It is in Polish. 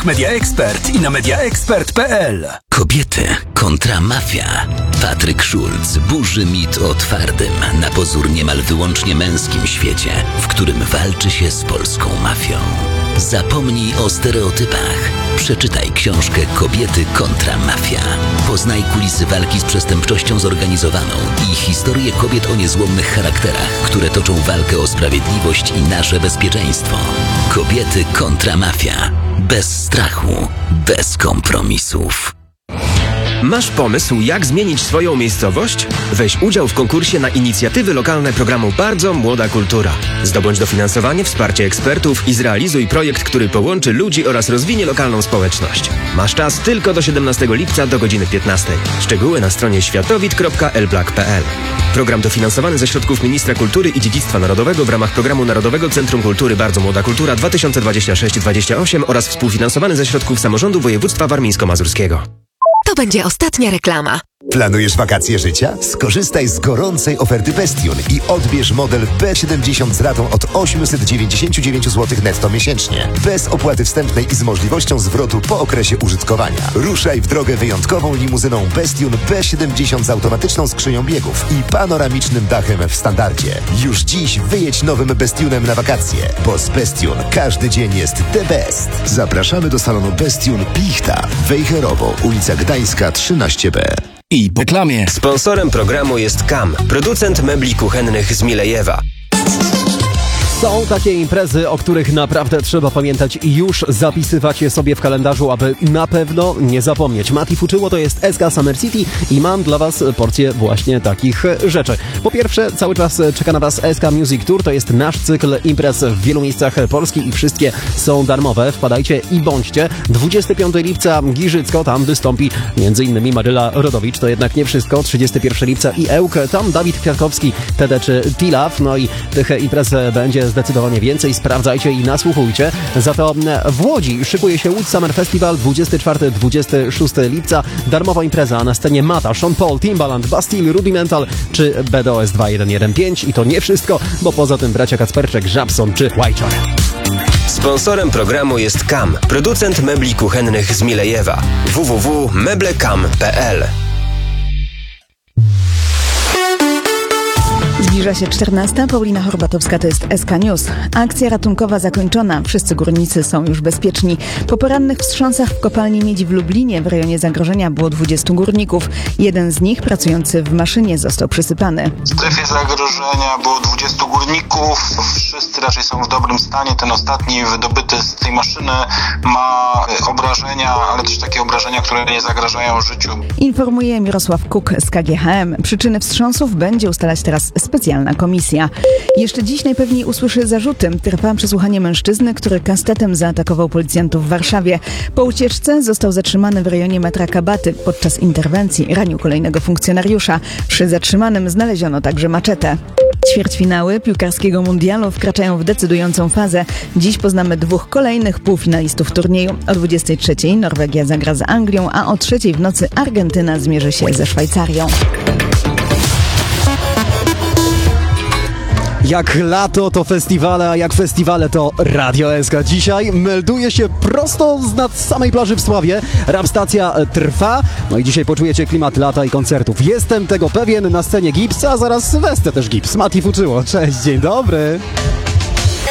ramach Media Expert i na mediaexpert.pl. Kobiety kontra mafia. Patryk Schulz burzy mit o twardym, na pozór niemal wyłącznie męskim świecie, w którym walczy się z polską mafią. Zapomnij o stereotypach. Przeczytaj książkę Kobiety kontra mafia. Poznaj kulisy walki z przestępczością zorganizowaną i historię kobiet o niezłomnych charakterach, które toczą walkę o sprawiedliwość i nasze bezpieczeństwo. Kobiety kontra mafia. Bez strachu, bez kompromisów. Masz pomysł, jak zmienić swoją miejscowość? Weź udział w konkursie na inicjatywy lokalne programu Bardzo Młoda Kultura. Zdobądź dofinansowanie, wsparcie ekspertów i zrealizuj projekt, który połączy ludzi oraz rozwinie lokalną społeczność. Masz czas tylko do 17 lipca do godziny 15. Szczegóły na stronie światowid.elblak.pl. Program dofinansowany ze środków Ministra Kultury i Dziedzictwa Narodowego w ramach Programu Narodowego Centrum Kultury Bardzo Młoda Kultura 2026-28 oraz współfinansowany ze środków Samorządu Województwa Warmińsko-Mazurskiego. To będzie ostatnia reklama. Planujesz wakacje życia? Skorzystaj z gorącej oferty Bestion i odbierz model B70 z ratą od 899 zł netto miesięcznie. Bez opłaty wstępnej i z możliwością zwrotu po okresie użytkowania. Ruszaj w drogę wyjątkową limuzyną Bestion B70 z automatyczną skrzynią biegów i panoramicznym dachem w standardzie. Już dziś wyjedź nowym Bestionem na wakacje, bo z Bestion każdy dzień jest the best. Zapraszamy do salonu Bestion Plichta, Wejherowo, ulica Gdańska 13B. I po reklamie. Sponsorem programu jest KAM, producent mebli kuchennych z Milejewa. Są takie imprezy, o których naprawdę trzeba pamiętać i już zapisywać je sobie w kalendarzu, aby na pewno nie zapomnieć. Mati Fuczyło to jest SK Summer City i mam dla Was porcję właśnie takich rzeczy. Po pierwsze, cały czas czeka na Was SK Music Tour, to jest nasz cykl imprez w wielu miejscach Polski i wszystkie są darmowe. Wpadajcie i bądźcie. 25 lipca Giżycko, tam wystąpi m.in. Maryla Rodowicz, to jednak nie wszystko. 31 lipca i Ełk, tam Dawid Kwiatkowski, TD czy Tilaf, no i tych imprez będzie zdecydowanie więcej, sprawdzajcie i nasłuchujcie. Za to w Łodzi szykuje się Łódź Summer Festival 24-26 lipca. Darmowa impreza na scenie Mata, Sean Paul, Timbaland, Bastille, Rudimental czy BDOS 2115 i to nie wszystko, bo poza tym bracia Kacperczek, Żabson czy Łajczor. Sponsorem programu jest KAM, producent mebli kuchennych z Milejewa. www.meblekam.pl. Zbliża się 14. Paulina Horbatowska, to jest SK News. Akcja ratunkowa zakończona. Wszyscy górnicy są już bezpieczni. Po porannych wstrząsach w kopalni miedzi w Lublinie w rejonie zagrożenia było 20 górników. Jeden z nich, pracujący w maszynie, został przysypany. W strefie zagrożenia było 20 górników. Wszyscy raczej są w dobrym stanie. Ten ostatni wydobyty z tej maszyny ma obrażenia, ale też takie obrażenia, które nie zagrażają życiu. Informuje Mirosław Kuk z KGHM. Przyczyny wstrząsów będzie ustalać teraz specjalna komisja. Jeszcze dziś najpewniej usłyszy zarzuty. Trwa przesłuchanie mężczyzny, który kastetem zaatakował policjantów w Warszawie. Po ucieczce został zatrzymany w rejonie metra Kabaty. Podczas interwencji ranił kolejnego funkcjonariusza. Przy zatrzymanym znaleziono także maczetę. Ćwierćfinały piłkarskiego mundialu wkraczają w decydującą fazę. Dziś poznamy dwóch kolejnych półfinalistów turnieju. O 23:00 Norwegia zagra z Anglią, a o 3:00 w nocy Argentyna zmierzy się ze Szwajcarią. Jak lato to festiwale, a jak festiwale to Radio SK. Dzisiaj melduje się prosto z nad samej plaży w Sławie. Rap stacja trwa. No i dzisiaj poczujecie klimat lata i koncertów. Jestem tego pewien. Na scenie Gips, a zaraz wesprze też Gips. Mati Fuczyło. Cześć, dzień dobry.